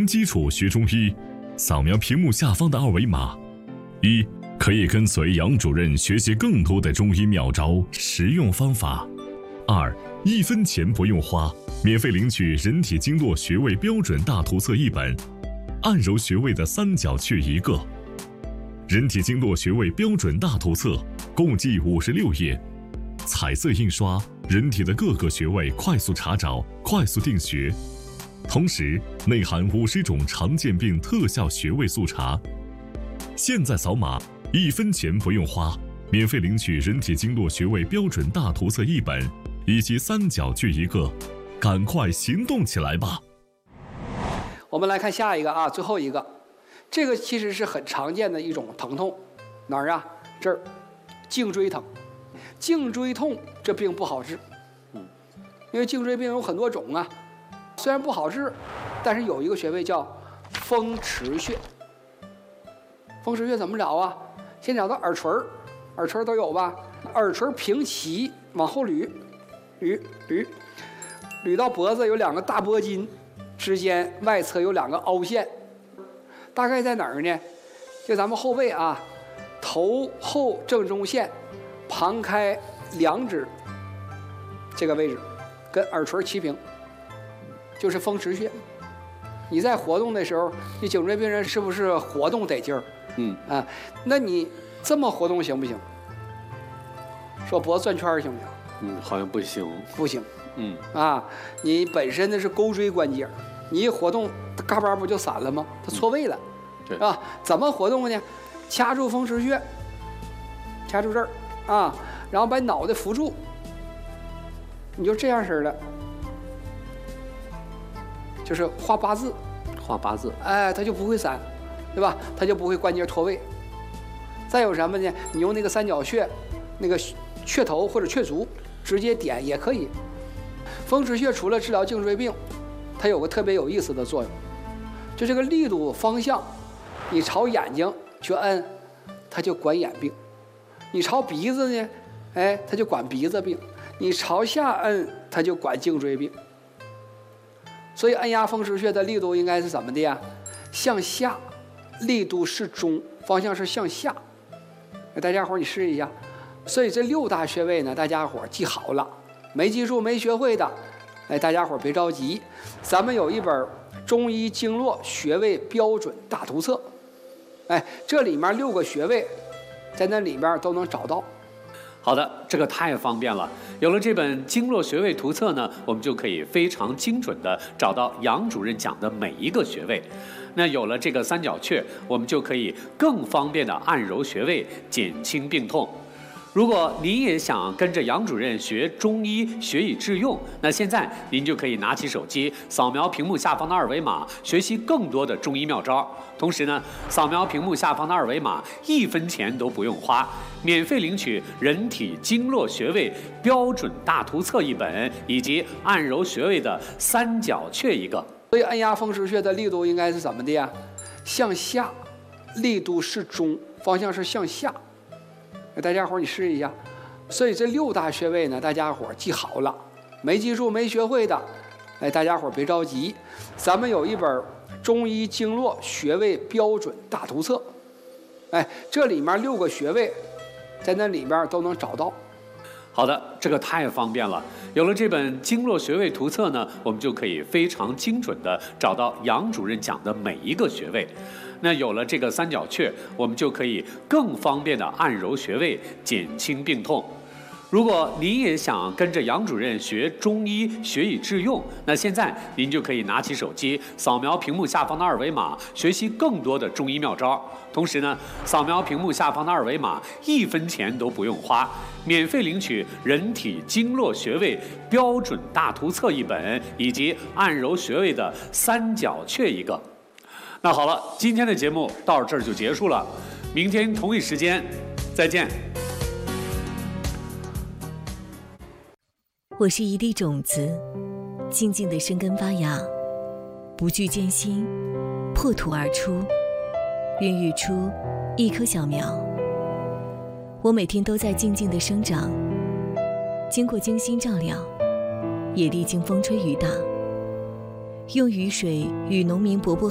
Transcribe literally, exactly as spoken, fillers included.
零基础学中医，扫描屏幕下方的二维码。一、可以跟随杨主任学习更多的中医妙招、实用方法。二、一分钱不用花，免费领取人体经络穴位标准大图册一本，按揉穴位的三角穴一个。人体经络穴位标准大图册共计五十六页，彩色印刷，人体的各个穴位快速查找、快速定穴，同时内含五十种常见病特效穴位速查。现在扫码，一分钱不用花，免费领取人体经络穴位标准大图册一本，以及三角穴一个，赶快行动起来吧！ 我们来看下一个啊，最后一个，这个其实是很常见的一种疼痛，哪儿啊？这儿，颈椎疼。颈椎痛这病不好治，嗯，因为颈椎病有很多种啊，虽然不好治，但是有一个穴位叫风池穴。风池穴怎么找啊？先找到耳垂，耳垂都有吧？耳垂平齐往后捋，捋捋，捋到脖子有两个大脖筋，之间外侧有两个凹陷，大概在哪儿呢？就咱们后背啊，头后正中线。旁开两指，这个位置跟耳垂齐平，就是风池穴。你在活动的时候，你颈椎病人是不是活动得劲儿？嗯啊，那你这么活动行不行？说脖子转圈行不行？ 嗯，好像不行。 不行。 嗯啊，你本身的是钩椎关节，你一活动，嘎巴不就散了吗？它错位了， 对啊？怎么活动呢？掐住风池穴，掐住这儿。啊，然后把脑袋扶住，你就这样式的，就是画八字， 画八字， 哎，它就不会散，对吧？它就不会关节脱位。再有什么呢？你用那个三角穴，那个穴头或者穴足直接点也可以。风池穴除了治疗颈椎病，它有个特别有意思的作用，就这个力度方向，你朝眼睛去摁，它就管眼病。你朝鼻子呢，哎，它就管鼻子病；你朝下摁，它就管颈椎病。所以按压风池穴的力度应该是怎么的呀？向下，力度适中，方向是向下。大家伙你试一下。所以这六大穴位呢，大家伙记好了，没记住没学会的，哎，大家伙别着急，咱们有一本中医经络穴位标准大图册，哎，这里面六个穴位。在那里边都能找到。 好的，这个太方便了。有了这本经络穴位图册呢，我们就可以非常精准的找到杨主任讲的每一个穴位。那有了这个三角穴，我们就可以更方便的按揉穴位，减轻病痛。如果您也想跟着杨主任学中医，学以致用，那现在您就可以拿起手机，扫描屏幕下方的二维码，学习更多的中医妙招。同时呢，扫描屏幕下方的二维码，一分钱都不用花，免费领取人体经络穴位标准大图册一本，以及按揉穴位的三角穴一个。 所以按压风池穴的力度应该是怎么的呀？向下，力度适中，方向是向下。大家伙你试一下。所以这六大穴位呢，大家伙记好了，没记住没学会的，哎，大家伙别着急，咱们有一本中医经络穴位标准大图册，哎，这里面六个穴位，在那里边都能找到。 好的，这个太方便了。有了这本经络穴位图册呢，我们就可以非常精准的找到杨主任讲的每一个穴位。那有了这个三角穴，我们就可以更方便的按揉穴位，减轻病痛。如果您也想跟着杨主任学中医，学以致用，那现在您就可以拿起手机，扫描屏幕下方的二维码，学习更多的中医妙招。同时呢，扫描屏幕下方的二维码，一分钱都不用花，免费领取人体经络穴位标准大图册一本，以及按揉穴位的三角穴一个。那好了，今天的节目到这儿就结束了，明天同一时间再见。 我是一粒种子，静静地生根发芽，不惧艰辛，破土而出，孕育出一棵小苗。我每天都在静静地生长，经过精心照料，也历经风吹雨打，用雨水与农民伯伯